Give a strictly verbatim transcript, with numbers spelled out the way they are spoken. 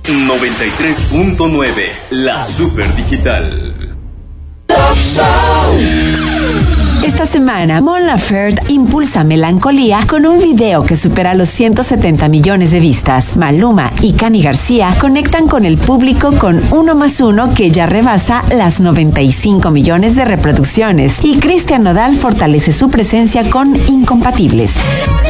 noventa y tres punto nueve, la super digital. Esta semana, Mon Laferte impulsa Melancolía con un video que supera los ciento setenta millones de vistas. Maluma y Cani García conectan con el público con Uno más Uno, que ya rebasa las noventa y cinco millones de reproducciones. Y Cristian Nodal fortalece su presencia con Incompatibles.